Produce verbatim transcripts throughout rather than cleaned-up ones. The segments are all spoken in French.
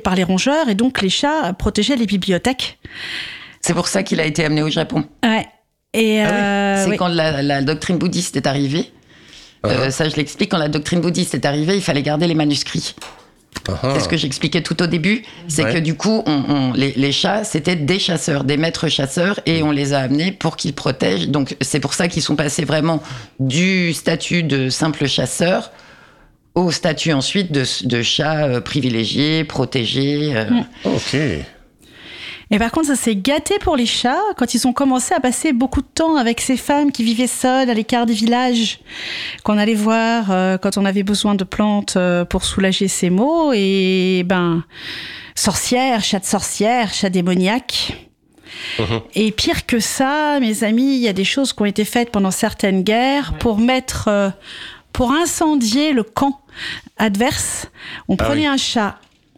par les rongeurs, et donc les chats protégeaient les bibliothèques. C'est pour ça qu'il a été amené au Japon. Ouais. Et ah oui. euh, C'est oui. quand la, la doctrine bouddhiste est arrivée. Uh-huh. Euh, ça, je l'explique. Quand la doctrine bouddhiste est arrivée, il fallait garder les manuscrits. Uh-huh. C'est ce que j'expliquais tout au début. C'est ouais. que du coup, on, on, les, les chats, c'était des chasseurs, des maîtres chasseurs, et on les a amenés pour qu'ils protègent. Donc, c'est pour ça qu'ils sont passés vraiment du statut de simple chasseur au statut ensuite de, de chat euh, privilégié, protégé. Euh. Mm. Ok. Et par contre, ça s'est gâté pour les chats quand ils ont commencé à passer beaucoup de temps avec ces femmes qui vivaient seules à l'écart des villages, qu'on allait voir euh, quand on avait besoin de plantes euh, pour soulager ces maux. Et ben, sorcières, chats de sorcières, chats démoniaques. Mmh. Et pire que ça, mes amis, il y a des choses qui ont été faites pendant certaines guerres pour mettre, euh, pour incendier le camp adverse. On ah prenait oui. un chat.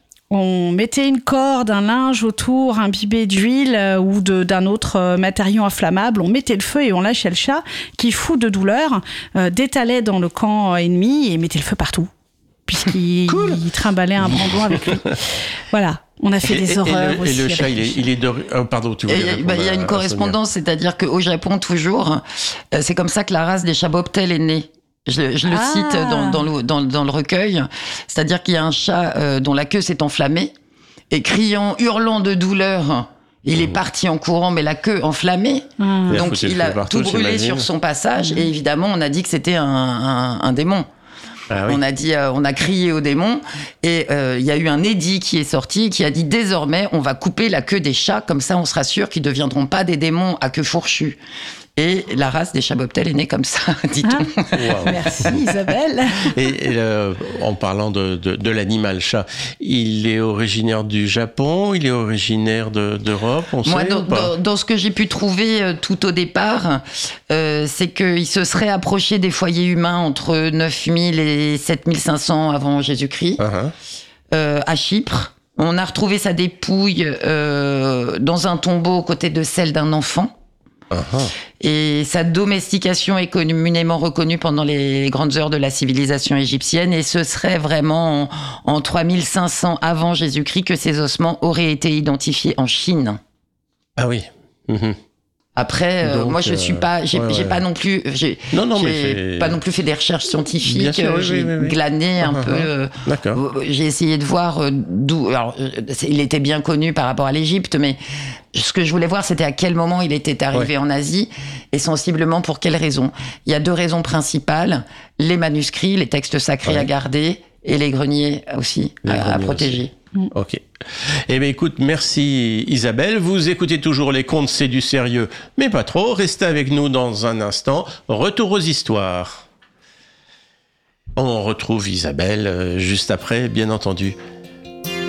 On mettait une corde, un linge autour, imbibé d'huile euh, ou de, d'un autre euh, matériau inflammable. On mettait le feu et on lâchait le chat qui, fou de douleur, euh, détalait dans le camp ennemi et mettait le feu partout. Puisqu'il cool. il trimballait un brandon avec lui. Voilà. On a fait et, des et, horreurs et le, aussi. Et le chat, il est, il est de... Oh, pardon, tu voulais Il bah, y a une correspondance, c'est-à-dire qu'au Japon, toujours, euh, c'est comme ça que la race des chats bobtail est née. Je, je le ah. cite dans, dans, le, dans, dans le recueil. C'est-à-dire qu'il y a un chat euh, dont la queue s'est enflammée et criant, hurlant de douleur, il mmh. est parti en courant, mais la queue enflammée. Mmh. Donc il a, il a partout, tout brûlé sur son passage. Mmh. Et évidemment, on a dit que c'était un, un, un démon. Ah oui. On a dit, euh, on a crié au démon, et il euh, y a eu un édit qui est sorti qui a dit désormais on va couper la queue des chats, comme ça on sera sûr qu'ils ne deviendront pas des démons à queue fourchue. Et la race des chats bobtail est née comme ça, dit-on. Ah, wow. Merci Isabelle. Et, et euh, en parlant de, de, de l'animal chat, il est originaire du Japon, il est originaire de, d'Europe, on Moi, sait dans, ou pas dans, dans ce que j'ai pu trouver euh, tout au départ, euh, c'est qu'il se serait approché des foyers humains entre neuf mille et sept mille cinq cents avant Jésus-Christ, uh-huh. euh, à Chypre. On a retrouvé sa dépouille euh, dans un tombeau aux côtés de celle d'un enfant. Uh-huh. Et sa domestication est communément reconnue pendant les grandes heures de la civilisation égyptienne, et ce serait vraiment en, en trois mille cinq cents avant Jésus-Christ que ces ossements auraient été identifiés en Chine. Ah oui. Mmh. Après, Donc, euh, moi je suis pas, j'ai, ouais, j'ai ouais. pas non plus, j'ai, non, non, j'ai mais pas non plus fait des recherches scientifiques. sûr, oui, j'ai oui, oui, glané un uh-huh. peu. Euh, D'accord. J'ai essayé de voir d'où. Alors, il était bien connu par rapport à l'Égypte, mais ce que je voulais voir, c'était à quel moment il était arrivé ouais. en Asie, et sensiblement pour quelles raisons. Il y a deux raisons principales: les manuscrits, les textes sacrés ouais. à garder, et les greniers aussi les à, greniers à protéger. Aussi. Ok. Eh bien, écoute, merci Isabelle. Vous écoutez toujours les contes, c'est du sérieux, mais pas trop. Restez avec nous dans un instant. Retour aux histoires. On retrouve Isabelle euh, juste après, bien entendu.